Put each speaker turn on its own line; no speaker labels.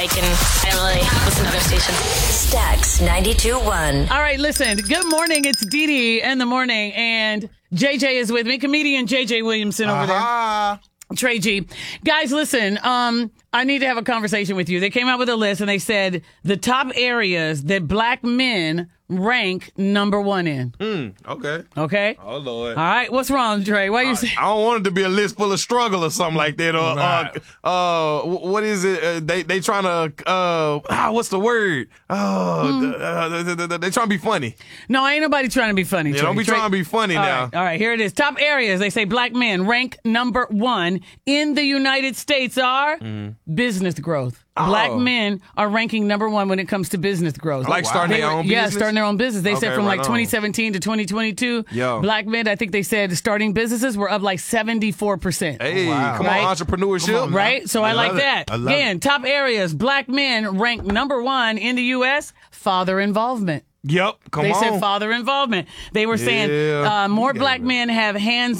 like, and I don't really listen to other stations.
Stax 92.1.
All right, listen. Good morning. It's Dee Dee in the morning, and JJ is with me. Comedian JJ Williamson over there. Trey G. Guys, listen. I need to have a conversation with you. They came out with a list, and they said the top areas that black men rank number one in.
Okay.
Okay?
Oh, Lord.
All right. What's wrong, Trey? Why you say?
I don't want it to be a list full of struggle or something like that. Or, what is it? They trying to, what's the word? They trying to be funny.
No, ain't nobody trying to be funny,
Yeah,
Trey.
don't be trying to be funny
All
now.
right, all right, here it is. Top areas, they say black men rank number one in the United States are business growth. Black men are ranking number one when it comes to business growth.
Like starting their own business?
Yeah, starting their own business. They said
Okay,
from like
right on.
2017 to 2022,
Yo.
black men, I think they said starting businesses were up like 74%.
Hey, come
Right?
on, entrepreneurship.
Right? So I like
love it.
that.
I love
Again, top areas, black men rank number one in the U.S., father involvement.
Yep, come
They
on.
said father involvement. They were saying
Yeah.
more black men have hands